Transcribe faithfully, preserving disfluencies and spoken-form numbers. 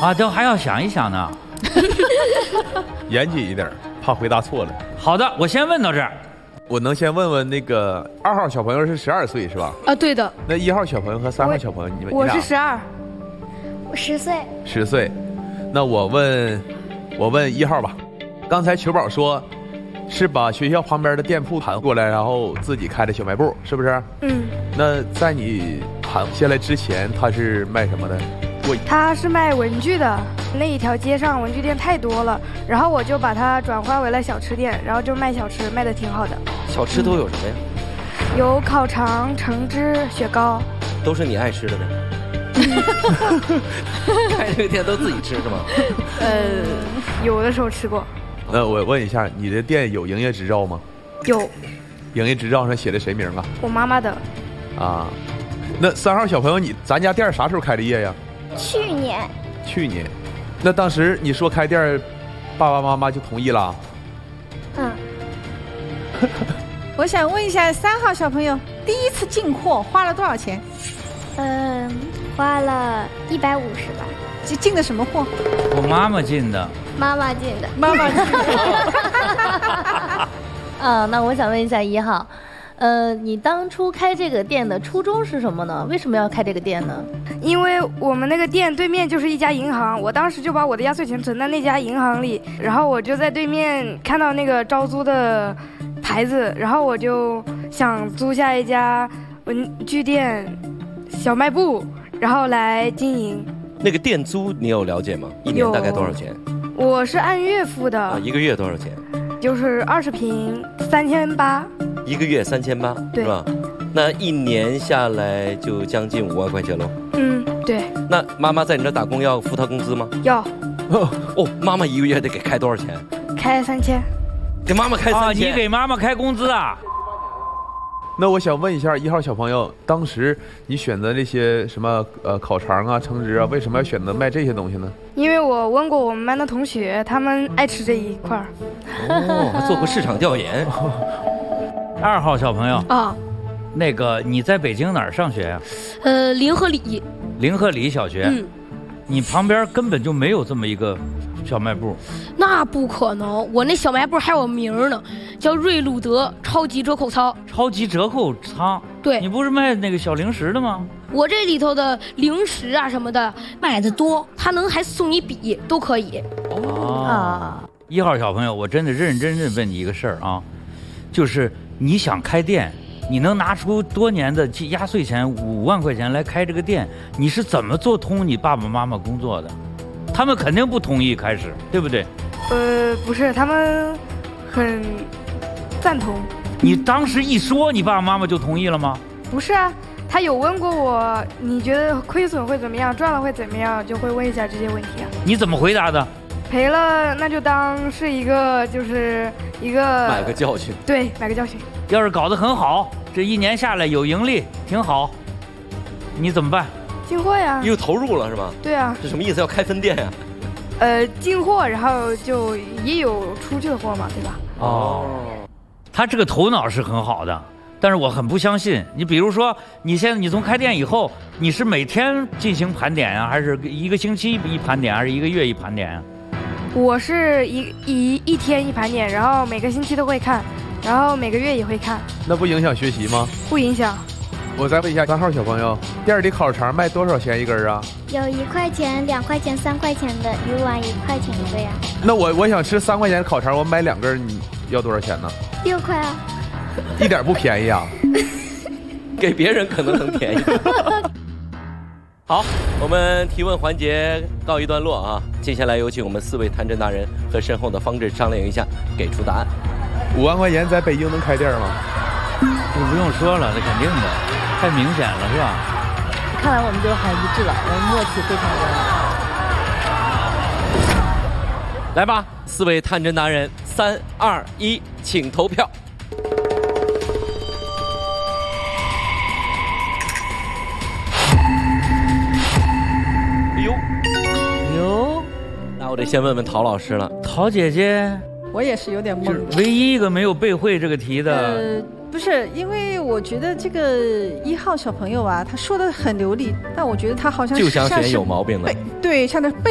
啊，都还要想一想呢。 严谨一点，怕回答错了。 好的，我先问到这儿。 我能先问问那个二号小朋友是十二岁是吧？ 啊，对的。 那一号小朋友和三号小朋友，你们我是十二， 我十岁。 十岁。那我问，我问一号吧。刚才球宝说，是把学校旁边的店铺盘过来，然后自己开的小卖部，是不是？ 嗯。 那在你盘下来之前，他是卖什么的？我他是卖文具的，那一条街上文具店太多了，然后我就把它转化为了小吃店，然后就卖小吃，卖的挺好的。 小吃都有什么呀？ 有烤肠、橙汁、雪糕， 都是你爱吃的呗。开这个店都自己吃是吗？ 呃，有的时候吃过。 那我问一下，你的店有营业执照吗？ 有。 营业执照上写的谁名啊？ 我妈妈的。 啊，那三号小朋友，你咱家店啥时候开的业呀？ 去年。 去年。那当时你说开店，爸爸妈妈就同意了？ 嗯。 我想问一下，三号小朋友第一次进货花了多少钱？ 嗯，花了一百五十吧。 进进的什么货？ 我妈妈进的。 妈妈进的。 妈妈进的。 啊，那我想问一下一号，呃，你当初开这个店的初衷是什么呢？为什么要开这个店呢？ 因为我们那个店对面就是一家银行，我当时就把我的压岁钱存在那家银行里，然后我就在对面看到那个招租的牌子，然后我就想租下一家文具店小卖部，然后来经营。 那个店租你有了解吗？一年大概多少钱？ 我是按月付的。 啊，一个月多少钱？ 就是二十平三千八。 一个月三千八，是吧？那一年下来就将近五万块钱喽。 嗯，对。 那妈妈在你这打工要付她工资吗？ 要。 哦，妈妈一个月得给开多少钱？ 开三千。 给妈妈开三千。 啊，你给妈妈开工资啊？ 那我想问一下一号小朋友，当时你选择这些什么呃烤肠啊、橙汁啊，为什么要选择卖这些东西呢？ 因为我问过我们班的同学，他们爱吃这一块儿。 哦，还做过市场调研。 二号小朋友啊， 那个你在北京哪儿上学呀？ 呃，临河里。 临河里小学。 嗯。 你旁边根本就没有这么一个小卖部。 那不可能，我那小卖部还有名呢，叫瑞鲁德超级折扣仓。 超级折扣仓？ 对。 你不是卖那个小零食的吗？ 我这里头的零食啊什么的买的多，他能还送你笔都可以。 哦。啊。一号小朋友，我真的认认真真问你一个事儿啊，就是你想开店，你能拿出多年的压岁钱五万块钱来开这个店，你是怎么做通你爸爸妈妈工作的？他们肯定不同意开始，对不对？ 呃，不是，他们很赞同。 你当时一说，你爸爸妈妈就同意了吗？ 不是啊，他有问过我，你觉得亏损会怎么样，赚了会怎么样，就会问一下这些问题啊。 你怎么回答的？ 赔了那就当是一个，就是一个买个教训。 对，买个教训。 要是搞得很好，这一年下来有盈利，挺好，你怎么办？ 进货呀。 又投入了是吧？ 对啊。 这什么意思？要开分店呀？ 呃，进货，然后就也有出去的货嘛，对吧？ 哦，他这个头脑是很好的，但是我很不相信。你比如说，你现在你从开店以后，你是每天进行盘点啊，还是一个星期一盘点，还是一个月一盘点啊？ 我是一一一天一盘点，然后每个星期都会看，然后每个月也会看。 那不影响学习吗？ 不影响。 我再问一下三号小朋友，店里烤肠卖多少钱一根啊？ 有一块钱、两块钱、三块钱的，鱼丸一块钱一个呀。 那我我想吃三块钱的烤肠，我买两根，你要多少钱呢？ 六块啊。 一点不便宜啊。 给别人可能很便宜。好，我们提问环节告一段落啊！接下来有请我们四位探针大人和身后的方志商量一下，给出答案。 五万块钱在北京能开店吗？ 这不用说了，那肯定的，太明显了，是吧？ 看来我们就很一致了，我们默契非常的。 来吧，四位探针达人，三二一，请投票。呦哟， 那我得先问问陶老师了。 陶姐姐， 我也是有点懵的。 唯一一个没有背会这个题的。 呃，不是，因为我觉得这个一号小朋友啊，他说的很流利，但我觉得他好像就想选有毛病的。 对，像那背。